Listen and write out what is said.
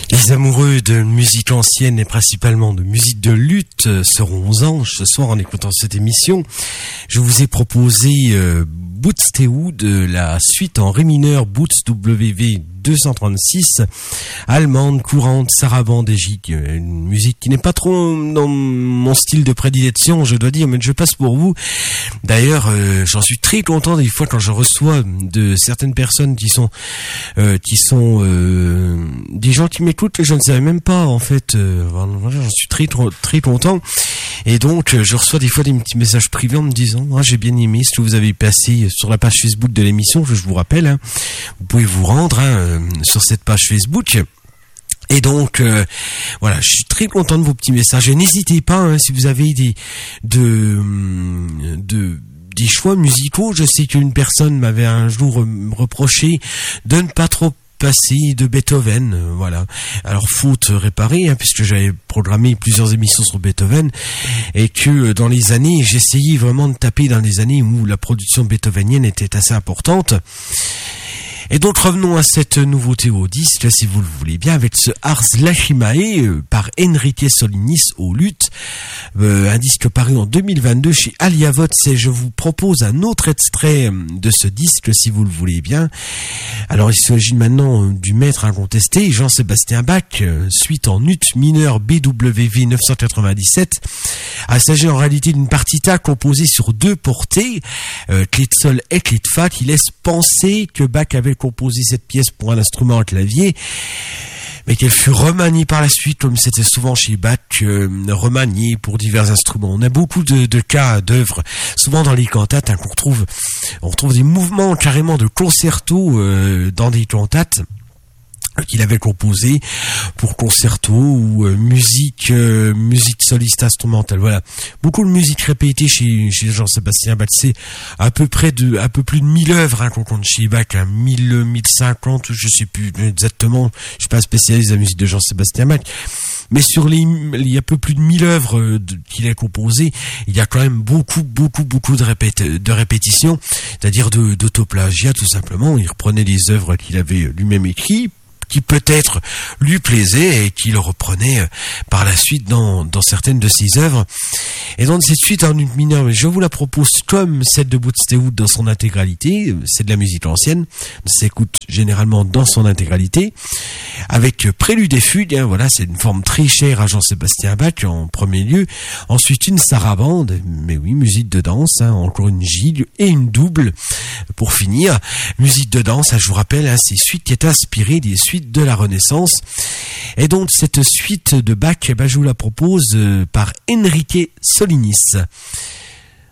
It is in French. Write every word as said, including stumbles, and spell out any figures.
Les amoureux de musique ancienne et principalement de musique de lutte seront aux anges ce soir en écoutant cette émission. Je vous ai proposé euh, Buxtehude, la suite en ré mineur Boots W V deux cent trente-six, allemande, courante, sarabandégique, une musique qui n'est pas trop dans mon style de prédilection, je dois dire, mais je passe pour vous. D'ailleurs, euh, j'en suis très content des fois quand je reçois de certaines personnes qui sont euh, qui sont euh, des gens qui m'écoutent que je ne savais même pas en fait. Euh, j'en suis très très content. Et donc, je reçois des fois des petits messages privés en me disant ah, « j'ai bien aimé ce que vous avez passé sur la page Facebook de l'émission ». Je vous rappelle, hein, vous pouvez vous rendre hein, sur cette page Facebook. Et donc, euh, voilà, je suis très content de vos petits messages. Et n'hésitez pas, hein, si vous avez des, de, de, des choix musicaux. Je sais qu'une personne m'avait un jour reproché de ne pas trop passé de Beethoven, euh, voilà. Alors faute réparée, hein, puisque j'avais programmé plusieurs émissions sur Beethoven, et que euh, dans les années, j'essayais vraiment de taper dans les années où la production beethovenienne était assez importante. Et donc revenons à cette nouveauté au disque, si vous le voulez bien, avec ce Ars Lacrimae euh, par Enrique Solinis au luth, euh, un disque paru en deux mille vingt-deux chez Aliavox, et je vous propose un autre extrait de ce disque, si vous le voulez bien. Alors il s'agit maintenant du maître incontesté, Jean-Sébastien Bach, euh, suite en ut mineur B W V neuf cent quatre-vingt-dix-sept. Il s'agit en réalité d'une partita composée sur deux portées, euh, clé de sol et clé de fa, qui laisse penser que Bach avait composé cette pièce pour un instrument à clavier, mais qu'elle fut remaniée par la suite, comme c'était souvent chez Bach, euh, remaniée pour divers instruments. On a beaucoup de, de cas d'œuvres, souvent dans les cantates, hein, qu'on retrouve, on retrouve des mouvements carrément de concerto euh, dans des cantates qu'il avait composé pour concerto ou euh, musique euh, musique soliste instrumentale. Voilà, beaucoup de musique répétée chez chez Jean-Sébastien Bach. C'est à peu près de un peu plus de mille œuvres hein, qu'on compte chez Bach, hein, mille mille cinquante, je sais plus exactement. Je suis pas spécialiste de la musique de Jean-Sébastien Bach, mais sur les il y a un peu plus de mille œuvres euh, de, qu'il a composées, il y a quand même beaucoup beaucoup beaucoup de répét de répétitions, c'est-à-dire de d'autoplagiat tout simplement. Il reprenait des œuvres qu'il avait lui-même écrites, qui peut-être lui plaisait et qui le reprenait par la suite dans, dans certaines de ses œuvres. Et dans cette suite en une mineure, je vous la propose comme celle de Buxtehude dans son intégralité. C'est de la musique ancienne, on s'écoute généralement dans son intégralité, avec prélude et fugue, hein, voilà, c'est une forme très chère à Jean-Sébastien Bach en premier lieu. Ensuite une sarabande, mais oui, musique de danse, hein, encore une gigue et une double pour finir. Musique de danse, hein, je vous rappelle, hein, c'est suite qui est inspirée des suites de la Renaissance. Et donc cette suite de Bach, eh ben, je vous la propose euh, par Enrique Solinis.